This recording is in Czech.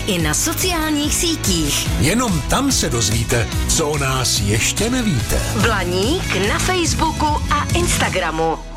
i na sociálních sítích. Jenom tam se dozvíte, co o nás ještě nevíte. Blaník na Facebooku a Instagramu.